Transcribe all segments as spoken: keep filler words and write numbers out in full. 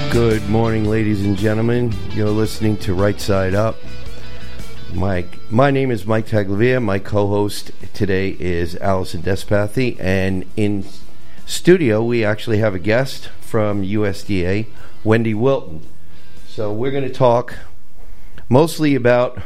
Good morning, ladies and gentlemen. You're listening to Right Side Up. Mike, my name is Mike Taglavia. My co-host today is Allison Despathy, and in studio we actually have a guest from U S D A, Wendy Wilton. So we're going to talk mostly about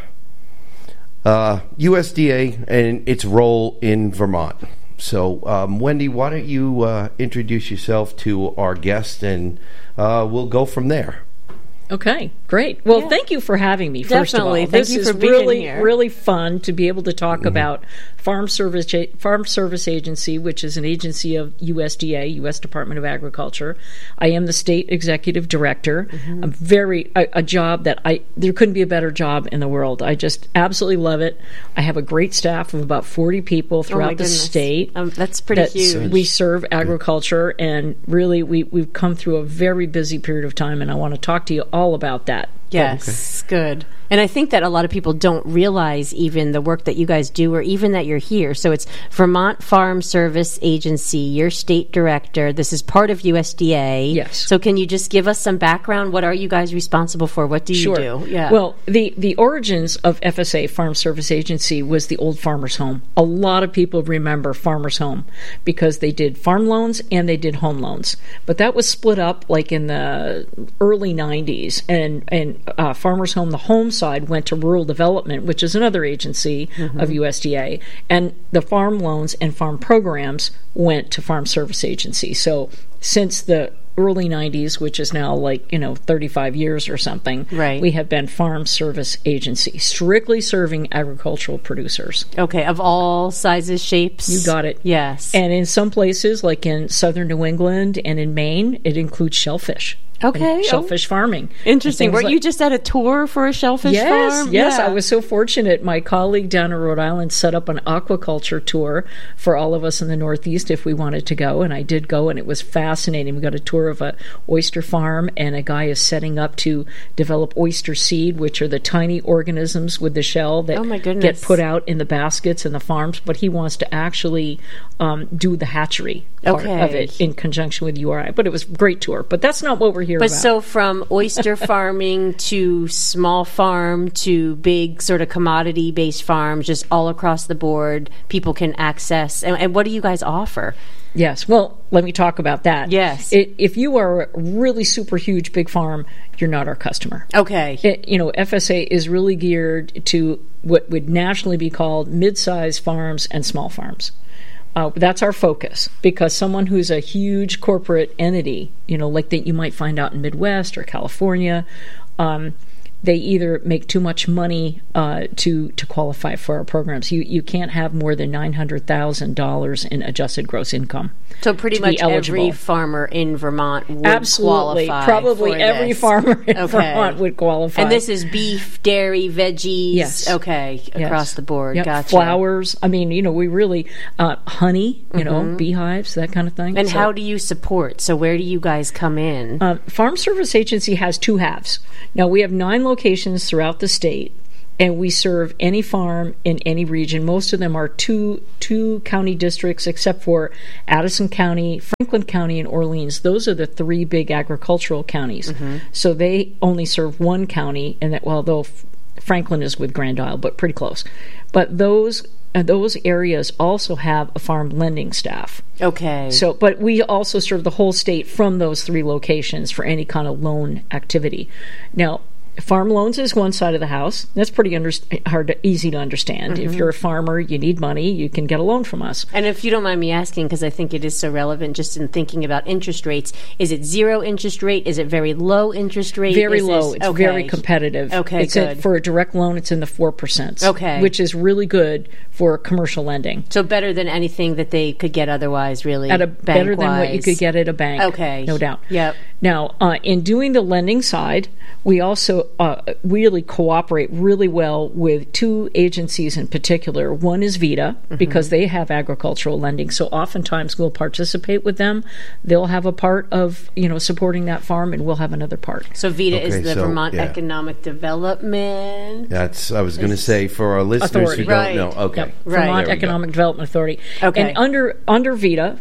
uh, U S D A and its role in Vermont. So, um, Wendy, why don't you uh, introduce yourself to our guest, and uh, we'll go from there. Okay, great. Well, yeah. Thank you for having me, first Definitely. of all. Thank this you is for being really, here. really fun to be able to talk Mm-hmm. about Farm Service Farm Service Agency, which is an agency of U S D A, U S Department of Agriculture. I am the state executive director. Mm-hmm. I'm very a, a job that I there couldn't be a better job in the world. I just absolutely love it. I have a great staff of about forty people throughout oh my the goodness. state. Um, that's pretty that huge. We serve agriculture, and really we, we've come through a very busy period of time, and I want to talk to you all about that. Yes, good. And I think that a lot of people don't realize even the work that you guys do, or even that you're here. So it's Vermont Farm Service Agency, your state director. This is part of U S D A. Yes. So can you just give us some background? What are you guys responsible for? What do you Sure. do? Yeah. Well, the, the origins of F S A, Farm Service Agency, was the old Farmer's Home. A lot of people remember Farmer's Home because they did farm loans and they did home loans. But that was split up like in the early nineties, and, and uh, Farmer's Home, the home side, went to Rural Development, which is another agency mm-hmm. of U S D A, and the farm loans and farm programs went to Farm Service Agency. So since the early nineties, which is now like, you know, thirty-five years or something, right. we have been Farm Service Agency, strictly serving agricultural producers. Okay, of all sizes, shapes? You got it. Yes. And in some places, like in southern New England and in Maine, it includes shellfish. Okay. Shellfish oh. farming. Interesting. Weren't like, you just at a tour for a shellfish yes, farm? Yes, yeah. I was so fortunate. My colleague down in Rhode Island set up an aquaculture tour for all of us in the Northeast if we wanted to go, and I did go, and it was fascinating. We got a tour of a oyster farm, and a guy is setting up to develop oyster seed, which are the tiny organisms with the shell that oh my goodness. get put out in the baskets in the farms, but he wants to actually um, do the hatchery part okay. of it in conjunction with U R I. But it was a great tour. But that's not what we're here but about. But so from oyster farming to small farm to big sort of commodity-based farms, just all across the board, people can access. And, and what do you guys offer? Yes. Well, let me talk about that. Yes. It, if you are a really super huge big farm, you're not our customer. Okay. It, you know, F S A is really geared to what would nationally be called mid-sized farms and small farms. Uh, that's our focus, because someone who's a huge corporate entity, you know, like that you might find out in Midwest or California, um, they either make too much money uh, to to qualify for our programs. You you can't have more than nine hundred thousand dollars in adjusted gross income. So pretty much every farmer in Vermont would Absolutely. qualify. Probably for every this. farmer in okay. Vermont would qualify. And this is beef, dairy, veggies. Yes. Okay, across yes. the board. Yep. Gotcha. Flowers. I mean, you know, we really uh, honey. You mm-hmm. know, beehives, that kind of thing. And so, how do you support? So where do you guys come in? Uh, Farm Service Agency has two halves. Now, we have nine locations throughout the state, and we serve any farm in any region. Most of them are two two county districts, except for Addison County, Franklin County, and Orleans. Those are the three big agricultural counties. Mm-hmm. So they only serve one county, and that, well, though Franklin is with Grand Isle, but pretty close. But those uh, those areas also have a farm lending staff. Okay. So, but we also serve the whole state from those three locations for any kind of loan activity. Now, farm loans is one side of the house. That's pretty under, hard, to, easy to understand. Mm-hmm. If you're a farmer, you need money, you can get a loan from us. And if you don't mind me asking, because I think it is so relevant just in thinking about interest rates, is it zero interest rate? Is it very low interest rate? Very is low. This, it's okay. very competitive. Okay, it's good. In, for a direct loan, it's in the four percent. Okay. Which is really good for commercial lending. So better than anything that they could get otherwise, really, at a Better than what you could get at a bank. Okay. No doubt. Yep. Now, uh, in doing the lending side, we also uh, really cooperate really well with two agencies in particular. One is VITA, mm-hmm. because they have agricultural lending, so oftentimes we'll participate with them. They'll have a part of, you know, supporting that farm, and we'll have another part. So VITA okay, is the so, Vermont yeah. Economic Development. That's, I was going to say, for our listeners Authority. who don't Right. know. Okay. Yep. Right. Vermont Economic Development Authority. Okay. And under under VITA,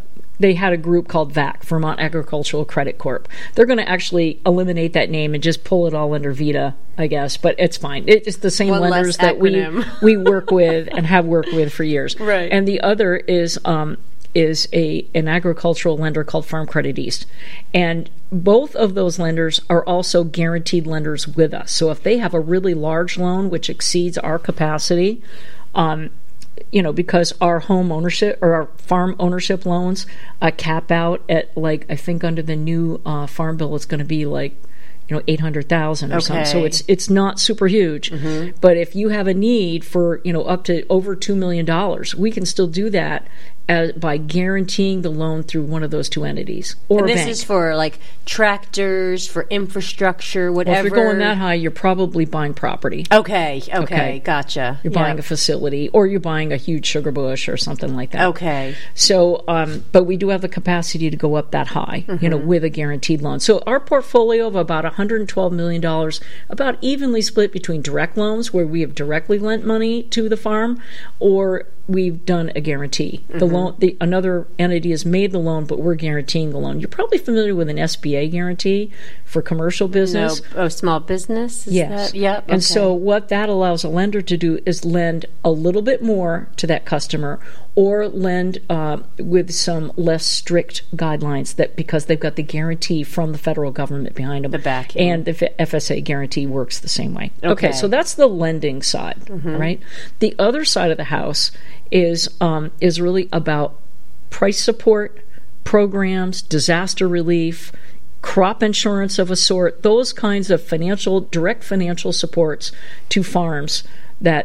they had a group called V A C, Vermont Agricultural Credit Corp. They're going to actually eliminate that name and just pull it all under VITA, I guess, but it's fine. It's the same One lenders less that we acronym. we work with and have worked with for years. Right. And the other is um, is a an agricultural lender called Farm Credit East. And both of those lenders are also guaranteed lenders with us. So if they have a really large loan which exceeds our capacity, um, you know, because our home ownership or our farm ownership loans uh, cap out at, like, I think under the new uh, farm bill, it's going to be like, you know, eight hundred thousand or Okay. something. So it's it's not super huge. Mm-hmm. But if you have a need for, you know, up to over two million dollars, we can still do that as, by guaranteeing the loan through one of those two entities or And a this bank. is for like tractors, for infrastructure, whatever. Well, if you're going that high, you're probably buying property. Okay, okay, Okay. gotcha. You're Yeah. buying a facility, or you're buying a huge sugar bush or something like that. Okay. So, um, but we do have the capacity to go up that high, you know, with a guaranteed loan. So our portfolio of about one hundred twelve million dollars, about evenly split between direct loans, where we have directly lent money to the farm, or we've done a guarantee. The loan, the another entity has made the loan, but we're guaranteeing the loan. You're probably familiar with an S B A guarantee for commercial No, business. oh, small business? Is Yes. That? Yep. And okay. so what that allows a lender to do is lend a little bit more to that customer, or lend uh, with some less strict guidelines, that because they've got the guarantee from the federal government behind them. The backing. And the F S A guarantee works the same way. Okay, Okay. so that's the lending side, right? The other side of the house is um, is really about price support, programs, disaster relief, crop insurance of a sort, those kinds of financial, direct financial supports to farms that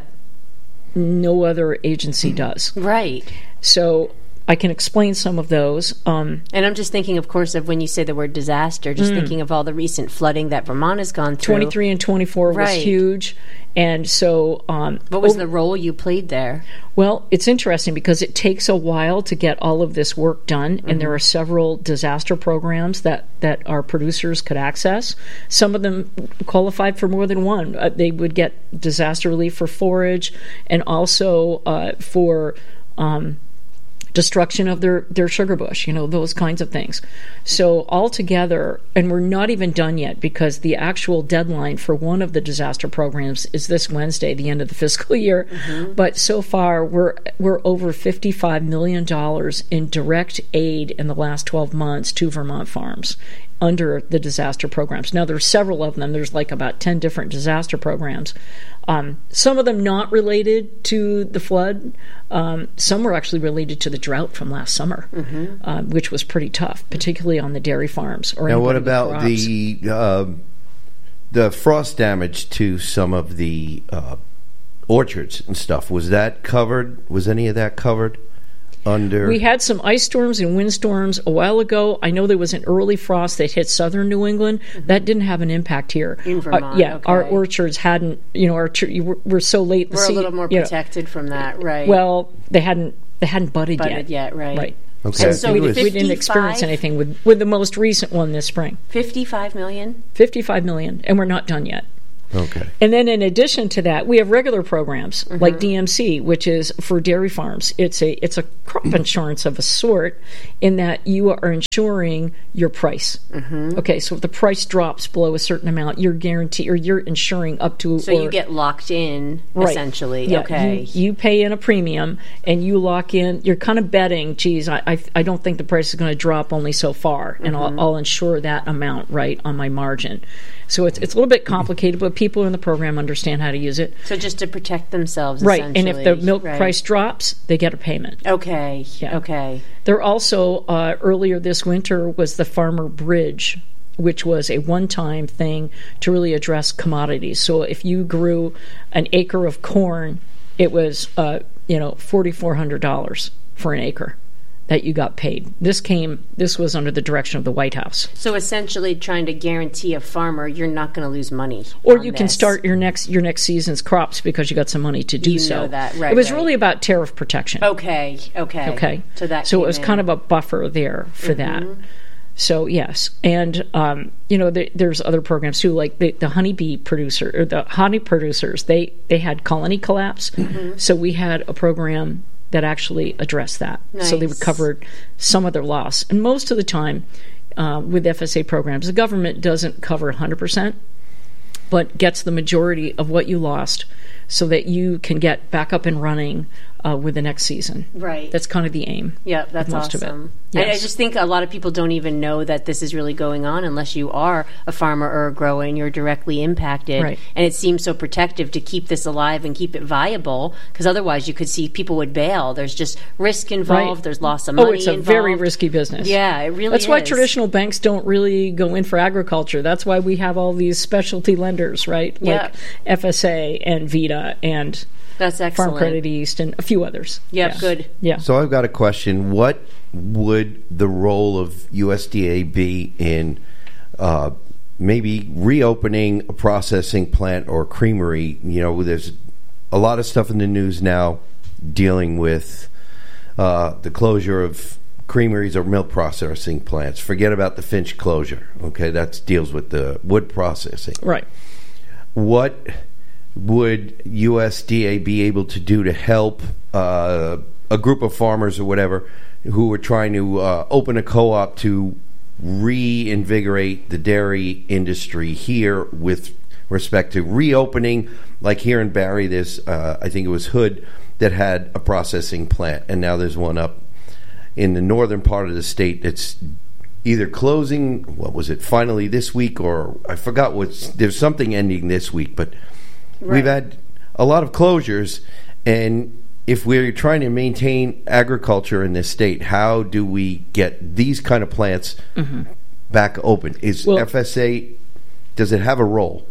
no other agency does. Right. So I can explain some of those. Um, And I'm just thinking, of course, of when you say the word disaster, just thinking of all the recent flooding that Vermont has gone through. twenty-three and twenty-four was Right. huge. And so... Um, What was over- the role you played there? Well, it's interesting because it takes a while to get all of this work done, and there are several disaster programs that, that our producers could access. Some of them qualified for more than one. Uh, they would get disaster relief for forage and also uh, for um, destruction of their, their sugar bush, you know, those kinds of things. So altogether, and we're not even done yet because the actual deadline for one of the disaster programs is this Wednesday, the end of the fiscal year. But so far, we're we're over fifty-five million dollars in direct aid in the last twelve months to Vermont farms under the disaster programs. Now, there's several of them. There's like about ten different disaster programs. Um, some of them not related to the flood. Um, some were actually related to the drought from last summer, uh, which was pretty tough, particularly on the dairy farms. Or Now, what anybody with about crops. the uh, the frost damage to some of the uh, orchards and stuff? Was that covered? Was any of that covered under? We had some ice storms and windstorms a while ago. I know there was an early frost that hit southern New England. That didn't have an impact here. In Uh, Vermont, yeah, our okay. orchards hadn't. You know, our tr- you were, we're so late. The We're a sea- little more you know, protected from that, right? Well, they hadn't they hadn't budded, Budded yet, right. Right. Okay. So, So we, it was- we didn't experience fifty-five anything with with the most recent one this spring. fifty-five million? fifty-five million, and we're not done yet. Okay. And then in addition to that, we have regular programs like D M C, which is for dairy farms. It's a it's a crop insurance of a sort, in that you are insuring your price. Okay, so if the price drops below a certain amount, you're guaranteed or you're insuring up to. So or, you get locked in, Right. essentially. Yeah, Okay. You, you pay in a premium and you lock in. You're kind of betting, geez, I I, I don't think the price is going to drop only so far, and I'll, I'll insure that amount right on my margin. So it's it's a little bit complicated, but people in the program understand how to use it. So just to protect themselves, Right, and if the essentially. milk Right. price drops, they get a payment. Okay, Yeah. okay. There also, uh, earlier this winter, was the Farmer Bridge, which was a one-time thing to really address commodities. So if you grew an acre of corn, it was, uh, you know, four thousand four hundred dollars for an acre that you got paid. This came, this was under the direction of the White House. So essentially trying to guarantee a farmer you're not going to lose money. Or on you can this. start your next your next season's crops because you got some money to do You so. know that, right, It was right. really about tariff protection. Okay, okay. Okay. So that so came it was in. kind of a buffer there for that. So yes, and um, you know the, there's other programs too, like the, the honeybee producer or the honey producers. They they had colony collapse, so we had a program that actually address that. Nice. So they would cover some of their loss. And most of the time, uh, with F S A programs, the government doesn't cover one hundred percent, but gets the majority of what you lost so that you can get back up and running uh, with the next season. Right. That's kind of the aim. Yeah, that's most awesome. Of it. Yes. I, I Yes. just think a lot of people don't even know that this is really going on unless you are a farmer or a grower and you're directly impacted. Right. And it seems so protective to keep this alive and keep it viable, because otherwise you could see people would bail. There's just risk involved. Right. There's loss of money Oh, it's a involved. very risky business. Yeah, it really That's is. why traditional banks don't really go in for agriculture. That's why we have all these specialty lenders, right? Yeah. Like F S A and Vita and That's excellent. Farm Credit East and a few others. Yep, Yeah. good. Yeah. So I've got a question. What would the role of U S D A be in uh, maybe reopening a processing plant or creamery? You know, there's a lot of stuff in the news now dealing with uh, the closure of creameries or milk processing plants. Forget about the Finch closure. Okay, that deals with the wood processing. Right. What would U S D A be able to do to help uh, a group of farmers or whatever who are trying to uh, open a co-op to reinvigorate the dairy industry here with respect to reopening? Like here in Barrie, there's, uh, I think it was Hood, that had a processing plant, and now there's one up in the northern part of the state that's either closing, what was it, finally this week, or I forgot what's, there's something ending this week, but Right. we've had a lot of closures, and if we're trying to maintain agriculture in this state, how do we get these kind of plants mm-hmm. back open? Is Well, F S A, does it have a role?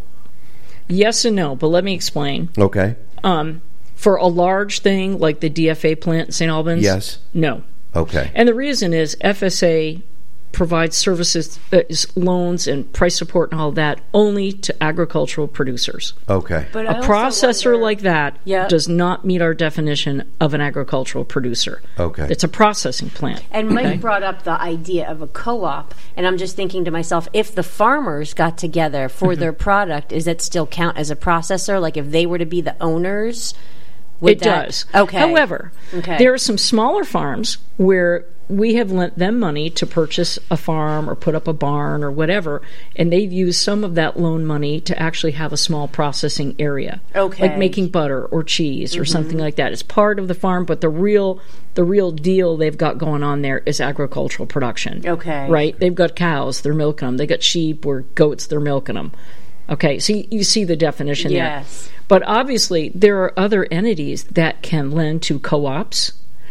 Yes and no, but let me explain. Okay. Um, for a large thing like the D F A plant in Saint Albans, Yes. no. Okay. And the reason is F S A provides services, uh, loans, and price support and all that only to agricultural producers. Okay. But A I also processor wonder- like that Yeah. does not meet our definition of an agricultural producer. Okay. It's a processing plant. And Mike Okay? brought up the idea of a co-op, and I'm just thinking to myself, if the farmers got together for Mm-hmm. their product, does that still count as a processor? Like if they were to be the owners? Would It that- does. Okay. However, Okay. there are some smaller farms where we have lent them money to purchase a farm or put up a barn or whatever, and they've used some of that loan money to actually have a small processing area. Okay. Like making butter or cheese or something like that. It's part of the farm, but the real the real deal they've got going on there is agricultural production. Okay. Right? They've got cows, they're milking them. They got sheep or goats, they're milking them. Okay, so you, you see the definition Yes. there. But obviously, there are other entities that can lend to co-ops.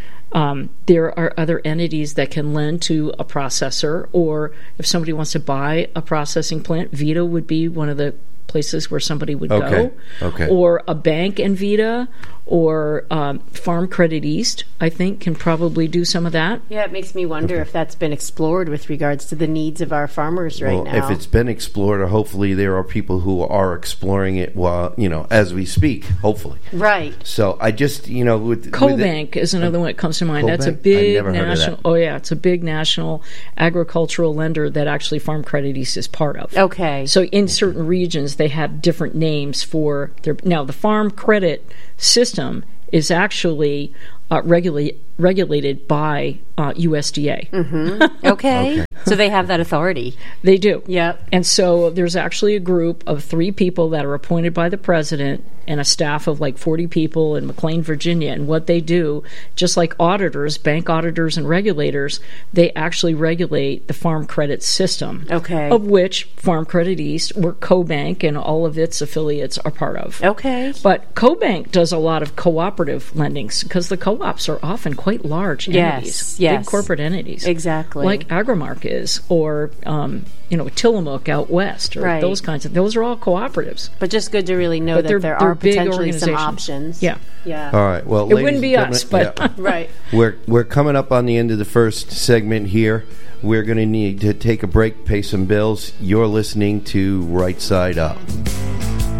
Um, there are other entities that can lend to a processor, or if somebody wants to buy a processing plant, Vita would be one of the places where somebody would Okay, go. okay. Or a bank and Vita, or um, Farm Credit East, I think, can probably do some of that. Yeah, it makes me wonder if that's been explored with regards to the needs of our farmers right well, now. if it's been explored, or hopefully there are people who are exploring it while, you know, as we speak, hopefully. Right. So I just, you know, with... with CoBank is another one that comes to mind. That's a CoBank? I big never heard of national. that. Oh yeah, it's a big national agricultural lender that actually Farm Credit East is part of. Okay. So in certain regions, they have different names for their. Now the Farm Credit system is actually uh, regula- regulated by uh, U S D A. Mm-hmm. Okay. Okay. So they have that authority. They do. Yep. And so there's actually a group of three people that are appointed by the president and a staff of like forty people in McLean, Virginia. And what they do, just like auditors, bank auditors and regulators, they actually regulate the farm credit system. Okay. Of which Farm Credit East, where CoBank and all of its affiliates are part of. Okay. But CoBank does a lot of cooperative lendings because the co-ops are often quite large Yes, entities, yes. big corporate entities. Exactly. Like Agrimark is, or um, you know, Tillamook out west, or Right. those kinds of. Those are all cooperatives. But just good to really know But that they're- there they're are big potentially some organizations. options. Yeah. Yeah. All right. Well, It ladies wouldn't be and us, gentlemen, but yeah. Right. We're we're coming up on the end of the first segment here. We're going to need to take a break, pay some bills. You're listening to Right Side Up.